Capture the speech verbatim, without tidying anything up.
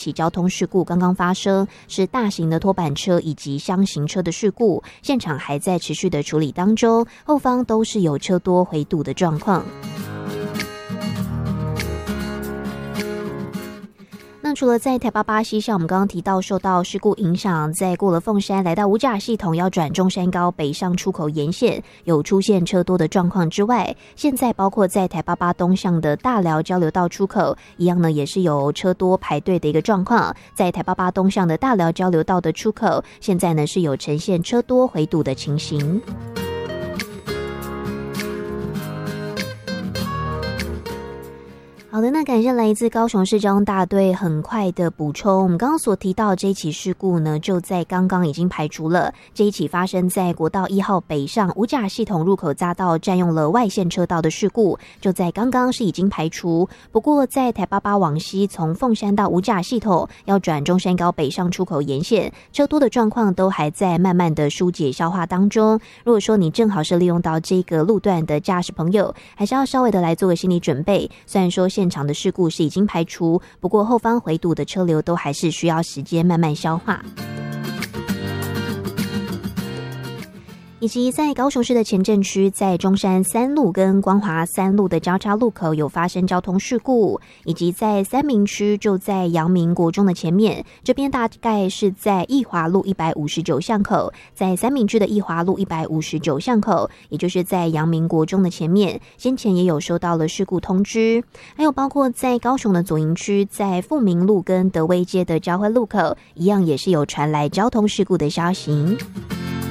起交通事故刚刚发生，是大型的拖板车以及箱型车的事故，现场还在持续的处理当中，后方都是有车多回堵的状况。那除了在台八八西，像我们刚刚提到受到事故影响，在过了凤山来到五甲系统要转中山高北上出口沿线有出现车多的状况之外，现在包括在台八八东向的大寮交流道出口一样呢，也是有车多排队的一个状况。在台八八东向的大寮交流道的出口，现在呢是有呈现车多回堵的情形。好的，那感谢来自高雄市交通大队很快的补充。我们刚刚所提到的这一起事故呢，就在刚刚已经排除了。这一起发生在国道一号北上五甲系统入口匝道占用了外线车道的事故，就在刚刚是已经排除。不过在台八八往西从凤山到五甲系统要转中山高北上出口沿线，车多的状况都还在慢慢的疏解消化当中。如果说你正好是利用到这个路段的驾驶朋友，还是要稍微的来做个心理准备。虽然说现场的事故是已经排除，不过后方回堵的车流都还是需要时间慢慢消化。以及在高雄市的前镇区，在中山三路跟光华三路的交叉路口有发生交通事故，以及在三民区就在阳明国中的前面，这边大概是在义华路一百五十九巷口，在三民区的义华路一百五十九巷口，也就是在阳明国中的前面，先前也有收到了事故通知。还有包括在高雄的左营区，在富民路跟德威街的交汇路口，一样也是有传来交通事故的消息。